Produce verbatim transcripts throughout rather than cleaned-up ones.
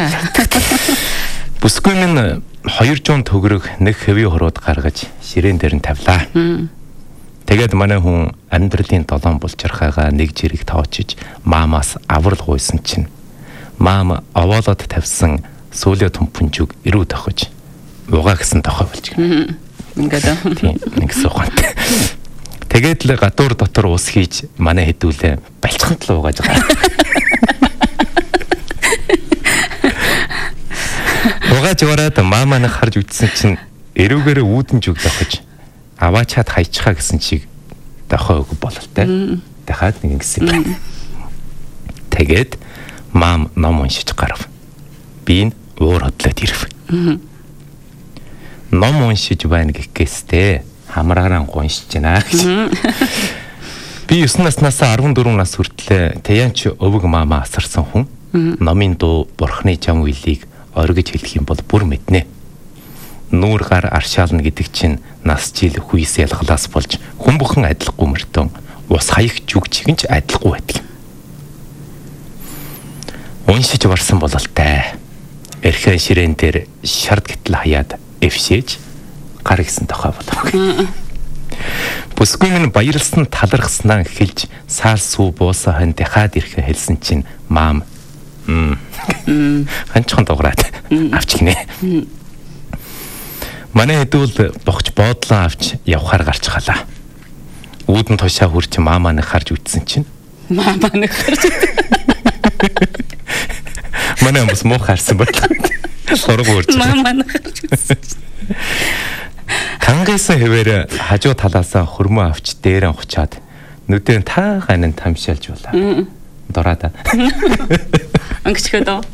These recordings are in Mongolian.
За. Бүсгүй минь двухсад төгрөг нэг хэвийн хурууд гаргаж ширээн дээр нь тавилаа. Тэгээд манай хүн амьдралын долоон булчирхайгаа нэг жирийг тоочиж маамаас аврал гуйсан чинь маам овоолоод тавьсан сүүлээ томпонжиг ирүү тохиж угаа гэсэн тохой болж гэнэ. Ингээд тийм нэгс ухаантай. Тэгээд л гадуур дотор ус хийж манай хэдүүлээ балчханд л угааж байгаа. Угааж ороод маамаа нэг харж үтсэн чинь эрүүгээрээ үүдэн жүг тохиж аваачаад хайчихаа гэсэн чиг дохой өг бололтой. Дахиад нэг ингэсэн байна. Тэгээд маам ном уншиж гарав. Би уур хотлоод ирв. Ном уншиж байна гэхээстэй хамраараа уншиж байна гэж. Би девь наснаас арван дөрвөн нас хүртэл Таянч өвөг маамаа асарсан хүн. Номын дуу бурхны жам үйлийг оргиж хэлэх юм бол бүр мэднэ. Нүүр гар аршаална гэдэг чинь нас жил хүйс ялгалаас болж хүн бүхэн адилгүй мөртөн ус хаях жүг чигэнч адилгүй байдаг. Уншиж барсан бололтой. Эрхэн ширээн дээр шард гитл хаяад эвшээж гар гисэн тохой болов. Бүсгүй минь баярлсан талархснаа эхэлж саар сүү буусаа хон дахиад ирэхэ хэлсэн чинь маам м ханчхан дуурайд авч гинэ. Манай хэдүүл бохч боодлоо авч явхаар гарч халаа. Үүдэн тушаа хурч маамаа нэг харж үтсэн чинь маамаа нэг харж манай хүмүүс муу харсан байлаа. Сураг уурч маамаа нэг харж үтсэн. Тангайсан хэвээр хажуу талаасаа хөрмөө авч дээрэн хучаад нүдэн та ганин тамшаалж байлаа. Дорада. Ангичхөө доо.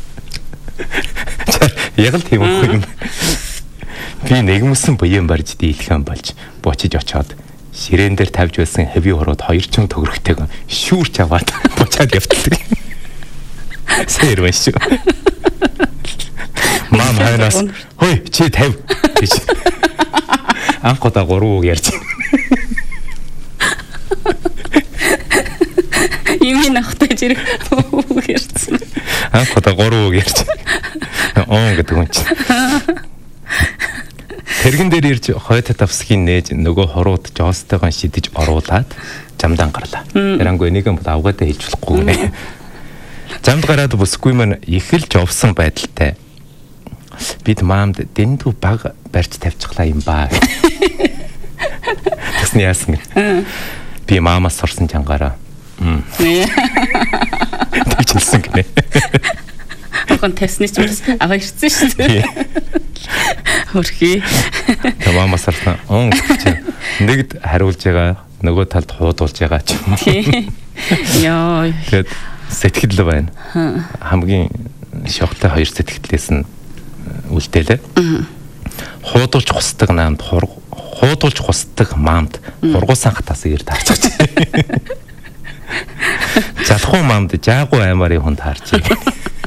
Яг л тийм үгүй юм. Би нэгмсэн буян барьж дийлхэн болж бочиж очоод ширээн дээр тавьж байсан хэвийн хурууд хоёрчин төгрөгтэйг шүүрч аваад бочаад явталдаг. Сэр маш. Мам ханаас хой чи тавь гэж. Анхудаа гурав үг ярьж. Имийн ахтай жирэг үг ярьсан. Анхудаа гурав үг ярьж. Он гэдэг юм чи. Тэргэн дээр ирж хойто тавсгийн нээж нөгөө хурууд жоостойгоо шидэж оруулаад замдан гарлаа. Тэрангуй нэг юм авгаадаа хийж болохгүй нэ. Замд гараад бүсгүй маань их л жовсон байдалтай. Бид маамд дэндүү баг барьж тавьчихлаа юм баа. Тэсний яасан гэ. Би маамаас сурсан чангаараа. Мм. Тэвчилсэн гинэ. Охин тэсний ч аваа ирсэн шүү дээ. Хөрхий. Маамаас сурсан. Он нэгд хариулж байгаа, нөгөө талд хуудуулж байгаа ч юм уу. Яа. Тэгээд сэтгэл байна. Хамгийн шогтой хоёр сэтгэлээс нь үлдээлээ. Хуудуулж хусдаг наамд хуудуулж хусдаг маамд хургуусан хатаас ир таарч байгаа. Залхуу маамд жаагуу аймарын хүнд таарч байгаа.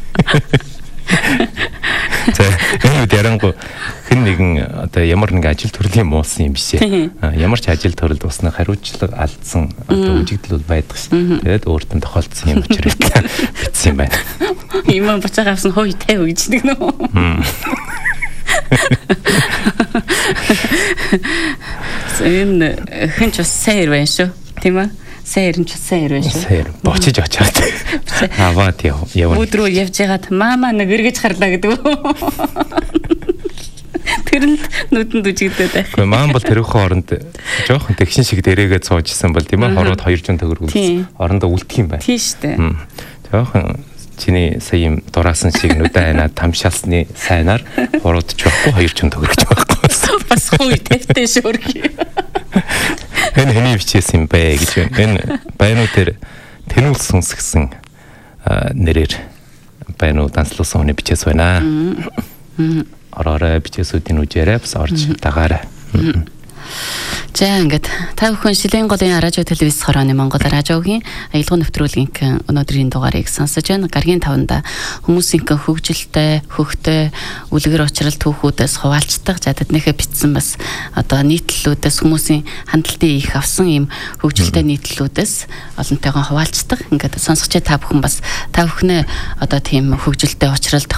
За энэ дэрангу хэн нэгэн одоо ямар нэг ажил төрлийн муусан юм биш ээ. Ямар ч ажил төрөлд уснаа хариуцлага алдсан одоо үжигдэл байдаг ш. Тэгээд өөртөө тохиолдсон юм учраас битсэн юм байна. Имаа бацаа авсан хой тавь гэж нэг нөө. Энэ хэн ч сэр байна шүү. Тийм ээ. Сэр нь ч сэр байна шүү. Сэр бочиж очоод аваад яв. Өдрөө явж байгаад маамаа нэг эргэж харлаа гэдэг. Тэр нь нүдэнд үжигдээд байх. Гэхдээ маам бол тэрхүү оронд жоохон тэгшин шиг дээрээгээ цуужсэн бол тийм ээ. Хороод хоёржин төгрөг орондоо үлдэх юм байна. Тийм шүү дээ. Жоохон чиний сая юм дураасан шиг нүдэн айнаа тамшаалсны сайнаар хурууд ч байхгүй хоёржин төгрөг ч байхгүй. Бас хүй тавтай шүрхий. Энэ хэний бичсэн юм бэ гэж байна. Энэ байнууд дээр тэнүүл сүнсгсэн нэрээр байнууд данслуулсан хүний бичээс байна. Ороорой бичээсүүдийн үжээрээ бас орж дагаарай. За ингээд та бүхэн Шилийн голын радио телевиз хорооны Монгол радиогийн аялал нэвтрүүлгийн өнөөдрийн дугаарыг сонсож байна. Гаргийн таванда хүмүүсийн хөгжилтэй, хөхтэй, үлгэр учрал түүхүүдээс хуваалцдаг. За тэднийхээ бичсэн бас одоо нийтлэлүүдээс хүмүүсийн хандлтын их авсан ийм хөгжилтэй нийтлэлүүдээс олонтойгоо хуваалцдаг. Ингээд сонсогч та бүхэн бас та бүхнээ одоо тийм хөгжилтэй учрал